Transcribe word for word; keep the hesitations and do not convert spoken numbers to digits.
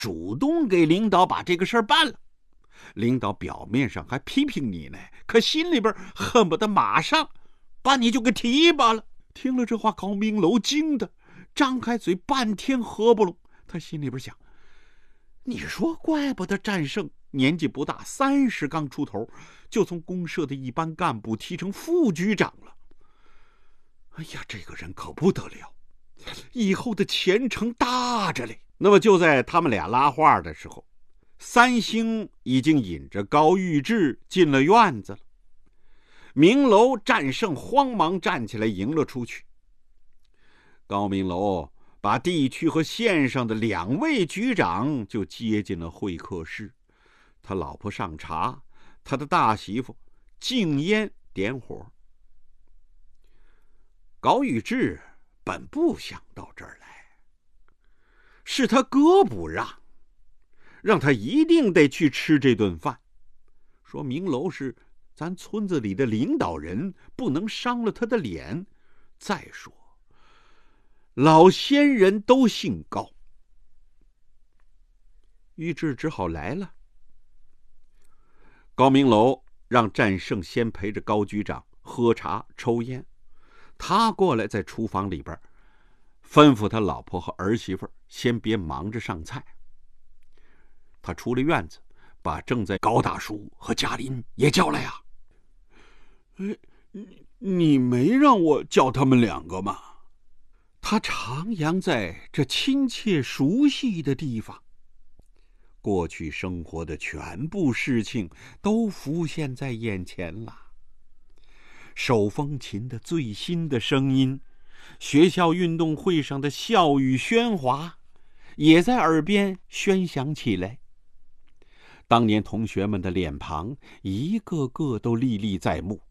主动给领导把这个事儿办了。领导表面上还批评你呢，可心里边恨不得马上把你就给提拔了。听了这话，高明楼惊得张开嘴半天合不拢。他心里边想，你说怪不得战胜年纪不大，三十刚出头，就从公社的一般干部提成副局长了。哎呀，这个人可不得了，以后的前程大着嘞。那么就在他们俩拉话的时候，三星已经引着高玉质进了院子了。明楼战胜慌忙站起来迎了出去。高明楼把地区和县上的两位局长就接进了会客室，他老婆上茶，他的大媳妇敬烟点火。高玉质本不想到这儿来，是他哥不让，让他一定得去吃这顿饭。说明楼是咱村子里的领导人，不能伤了他的脸。再说老先人都姓高。玉质只好来了。高明楼让战胜先陪着高局长喝茶抽烟，他过来在厨房里边吩咐他老婆和儿媳妇先别忙着上菜。他出了院子，把正在高大叔和嘉林也叫来呀、啊。你你没让我叫他们两个吗？他徜徉在这亲切熟悉的地方，过去生活的全部事情都浮现在眼前了。手风琴的最新的声音，学校运动会上的笑语喧哗，也在耳边喧响起来。当年同学们的脸庞一个个都历历在目，